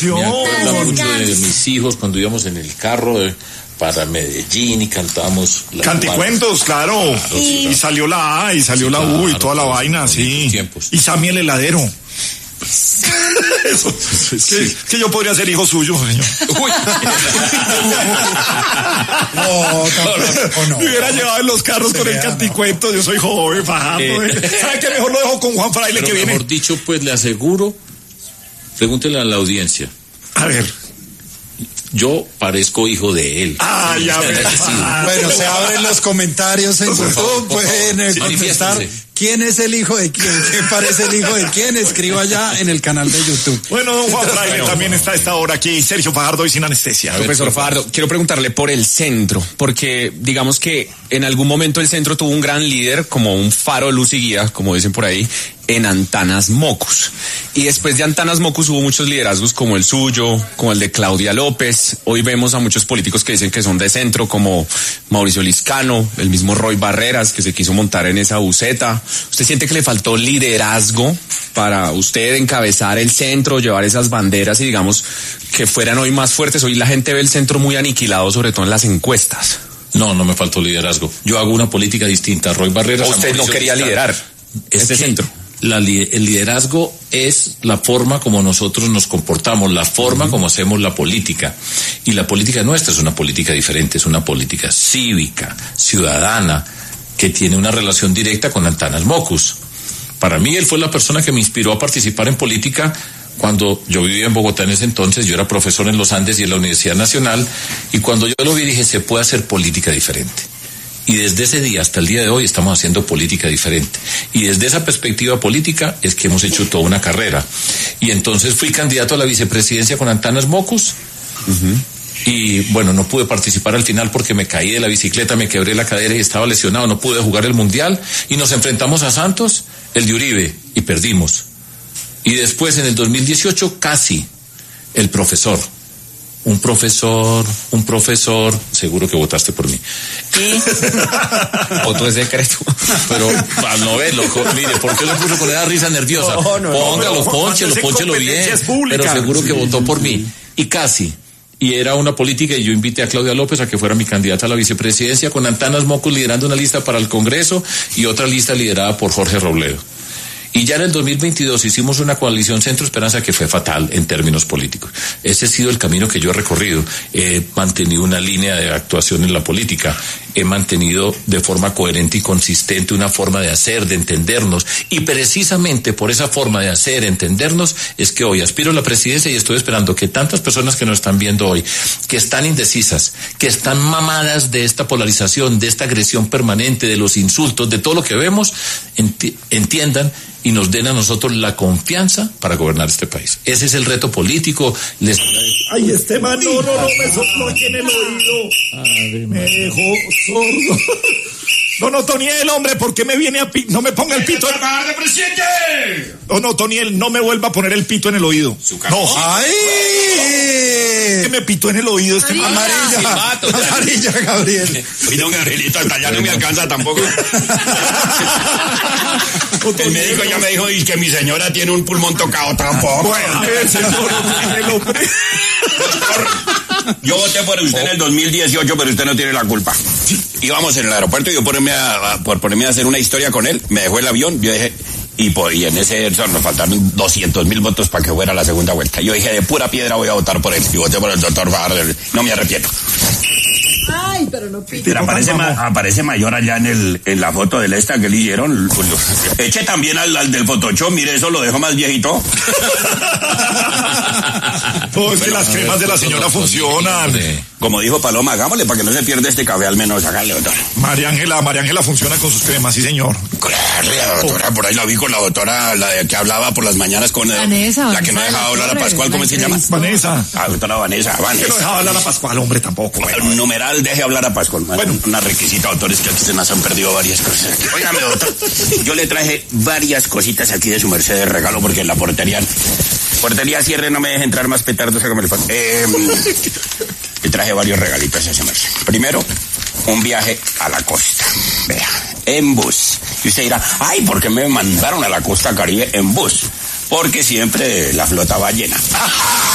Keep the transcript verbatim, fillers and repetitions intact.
emoción. Me acuerdo mucho de mis hijos cuando íbamos en el carro de, para Medellín y cantábamos canticuentos, claro, claro sí. Y salió la A y salió sí, la U claro, y toda la vaina, sí. Tiempos. Y Sammy el heladero. Eso, sí. que, que yo podría ser hijo suyo, señor. Uy. No, tampoco, no. Me hubiera llevado en los carros Sería, con el canticuento, no. Yo soy joven, Fajardo. Eh. ¿Sabe qué? Mejor lo dejo con Juan Fraile Pero que viene. Mejor dicho, pues le aseguro, pregúntele a la audiencia. A ver. Yo parezco hijo de él. Ah, ya ves. Sí. Bueno, se abren los comentarios en YouTube, pueden sí, contestar quién es el hijo de quién, quién parece el hijo de quién, escriba allá en el canal de YouTube. Bueno, don Juan Fraile bueno, también está a esta hora aquí, Sergio Fajardo y sin anestesia. Profesor Fajardo, quiero preguntarle por el centro, porque digamos que en algún momento el centro tuvo un gran líder, como un faro, luz y guía, como dicen por ahí, en Antanas Mocus. Y después de Antanas Mocus hubo muchos liderazgos como el suyo, como el de Claudia López. Hoy vemos a muchos políticos que dicen que son de centro, como Mauricio Liscano, el mismo Roy Barreras, que se quiso montar en esa buceta. ¿Usted siente que le faltó liderazgo para usted encabezar el centro, llevar esas banderas y digamos que fueran hoy más fuertes? Hoy la gente ve el centro muy aniquilado, sobre todo en las encuestas. No, no me faltó liderazgo. Yo hago una política distinta. Roy Barreras... ¿Usted no quería liderar ese centro? La, el liderazgo es la forma como nosotros nos comportamos, la forma uh-huh. como hacemos la política. Y la política nuestra es una política diferente, es una política cívica, ciudadana, que tiene una relación directa con Antanas Mocus. Para mí, él fue la persona que me inspiró a participar en política cuando yo vivía en Bogotá en ese entonces. Yo era profesor en los Andes y en la Universidad Nacional, y cuando yo lo vi dije, se puede hacer política diferente. Y desde ese día hasta el día de hoy estamos haciendo política diferente. Y desde esa perspectiva política es que hemos hecho toda una carrera. Y entonces fui candidato a la vicepresidencia con Antanas Mocus. Uh-huh. Y bueno, no pude participar al final porque me caí de la bicicleta, me quebré la cadera y estaba lesionado. No pude jugar el mundial. Y nos enfrentamos a Santos, el de Uribe, y perdimos. Y después en el dos mil dieciocho casi el profesor. Un profesor, un profesor, seguro que votaste por mí. Y voto es secreto. Pero para no verlo, mire, ¿por qué lo puso con esa risa nerviosa? No, no, Póngalo, no, pónchelo, pónchelo bien. Pero seguro que sí, votó por mí. Y casi. Y era una política, y yo invité a Claudia López a que fuera mi candidata a la vicepresidencia, con Antanas Mocus liderando una lista para el Congreso y otra lista liderada por Jorge Robledo. Y ya en el dos mil veintidós hicimos una coalición Centro Esperanza que fue fatal en términos políticos. Ese ha sido el camino que yo he recorrido. He mantenido una línea de actuación en la política. He mantenido de forma coherente y consistente una forma de hacer, de entendernos. Y precisamente por esa forma de hacer, entendernos, es que hoy aspiro a la presidencia y estoy esperando que tantas personas que nos están viendo hoy, que están indecisas, que están mamadas de esta polarización, de esta agresión permanente, de los insultos, de todo lo que vemos, enti- entiendan y nos den a nosotros la confianza para gobernar este país. Ese es el reto político. Les... Ay, este man, no, no, no, me sopló aquí en el oído. Ay, me dejó sordo. Don Otoniel, hombre, ¿por qué me viene a pi... No me ponga el pito. ¡En... de presidente! Don Otoniel, no me vuelva a poner el pito en el oído. No. ¡Ay! Que me pitó en el oído este man. Amarilla. Amarilla, Gabriel. Y don Gabrielito, hasta allá no me alcanza tampoco. El médico ya me dijo y que mi señora tiene un pulmón tocado tampoco. Bueno, a ver, señor, el hombre. Yo voté por usted en el dos mil dieciocho, pero usted no tiene la culpa. Íbamos en el aeropuerto y yo ponerme a, por ponerme a hacer una historia con él, me dejó el avión, yo dije, y, por, y en ese nos faltaron doscientos mil votos para que fuera la segunda vuelta. Yo dije, de pura piedra voy a votar por él, y voté por el doctor Fajardo, no me arrepiento. Ay, pero no pide. Pero aparece, ma, aparece mayor allá en el en la foto del esta que le dieron. Eche también al, al del Photoshop, mire, eso lo dejó más viejito. No, es que las cremas de la señora funcionan. Como dijo Paloma, hagámosle para que no se pierda este café, al menos hágale, doctora. María Ángela, María Ángela funciona con sus cremas, sí, señor. Claro, la doctora, por ahí la vi con la doctora, la de que hablaba por las mañanas con Vanessa, la que no dejaba hablar a Pascual, ¿cómo se llama? Vanessa. Ah, doctora Vanessa, Vanessa. Que no dejaba hablar a Pascual, hombre, tampoco. Bueno, el numeral deje hablar a Pascual. Bueno, una requisita, doctores, que aquí se nos han perdido varias cosas aquí. Óigame, doctor, yo le traje varias cositas aquí de su merced de regalo, porque en la portería, portería cierre, no me deje entrar más petardos, hágame el favor. Eh, le traje varios regalitos a su merced. Primero, un viaje a la costa. Vea, en bus. Y usted dirá, ay, ¿por qué me mandaron a la costa Caribe en bus? Porque siempre la flota va llena.